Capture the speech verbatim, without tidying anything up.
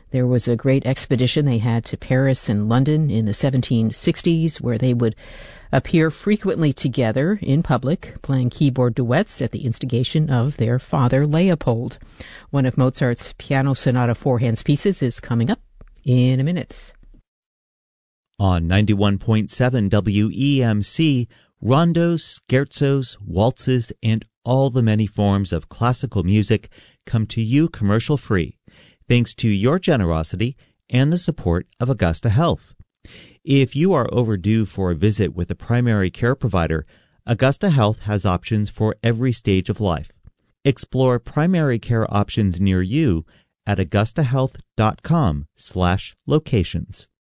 There was a great expedition they had to Paris and London in the seventeen sixties where they would appear frequently together in public, playing keyboard duets at the instigation of their father, Leopold. One of Mozart's Piano Sonata Four Hands pieces is coming up in a minute. On ninety-one point seven W E M C, rondos, scherzos, waltzes, and all the many forms of classical music come to you commercial-free, thanks to your generosity and the support of Augusta Health. If you are overdue for a visit with a primary care provider, Augusta Health has options for every stage of life. Explore primary care options near you at augustahealth.com slash locations.